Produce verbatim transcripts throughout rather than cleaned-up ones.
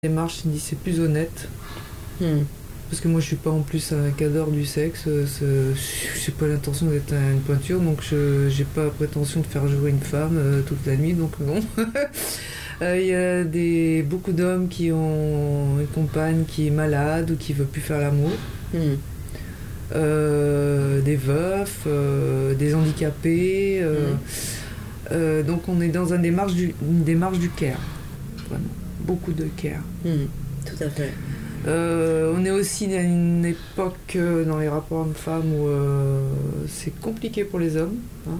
Démarche, il dit c'est plus honnête. Hmm. Parce que moi je suis pas en plus un cadre du sexe, je n'ai pas l'intention d'être une pointure, donc je j'ai pas prétention de faire jouer une femme euh, toute la nuit, donc non. Il euh, y a des, beaucoup d'hommes qui ont une compagne qui est malade ou qui veut plus faire l'amour. Hmm. Euh, des veufs, euh, des handicapés. Euh, Hmm. euh, donc on est dans une démarche du, une démarche du care, vraiment. Beaucoup de care. Hmm. Tout à fait. Euh, on est aussi à une époque euh, dans les rapports hommes-femmes où euh, c'est compliqué pour les hommes. Hein.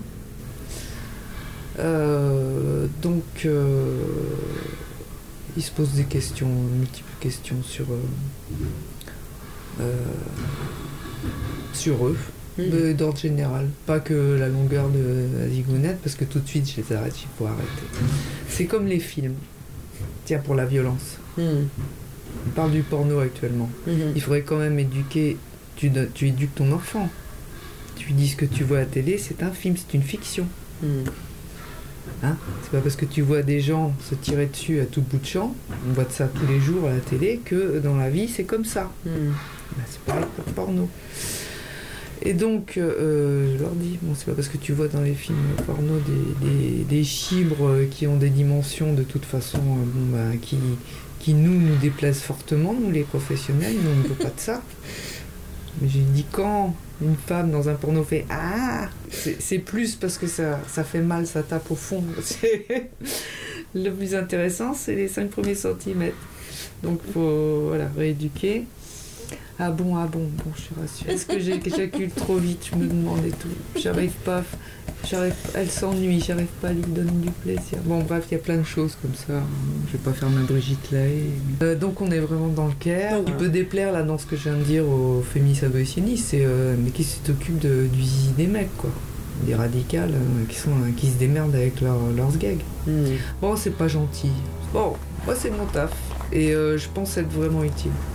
Euh, donc, euh, ils se posent des questions, multiples questions sur, euh, euh, sur eux, Mmh. de, d'ordre général. Pas que la longueur de la zigounette, parce que tout de suite, je les arrête, il faut arrêter. C'est comme les films. Tiens, pour la violence. Mmh. On parle du porno actuellement. Mmh. Il faudrait quand même éduquer, tu, tu éduques ton enfant. Tu lui dis ce que tu vois à la télé, c'est un film, c'est une fiction. Mmh. Hein, c'est pas parce que tu vois des gens se tirer dessus à tout bout de champ, on voit de ça tous les jours à la télé, que dans la vie c'est comme ça. Mmh. Ben, c'est pareil pour le porno. Et donc, euh, je leur dis, bon, c'est pas parce que tu vois dans les films porno des, des, des chibres qui ont des dimensions de toute façon, euh, bon, ben, qui, qui nous, nous déplaisent fortement, nous les professionnels, nous on ne veut pas de ça. Mais j'ai dit, quand une femme dans un porno fait ah, c'est, c'est plus parce que ça, ça fait mal, ça tape au fond. C'est le plus intéressant, c'est les cinq premiers centimètres. Donc faut voilà, rééduquer. Ah bon, ah bon, bon, je suis rassurée. Est-ce que j'éjacule trop vite? Je me demande et tout. J'arrive pas, j'arrive, elle s'ennuie, j'arrive pas à lui donner du plaisir. Bon, bref, il y a plein de choses comme ça. Je vais pas faire ma Brigitte Lahaie. Euh, donc on est vraiment dans le care. Il peut déplaire là dans ce que je viens de dire aux féministes abolitionnistes, c'est euh, mais qui s'occupent de, du zizi des mecs, quoi. Des radicales euh, qui, sont, euh, qui se démerdent avec leur, leurs gags. Mmh. Bon, c'est pas gentil. Bon, moi c'est mon taf. Et euh, je pense être vraiment utile.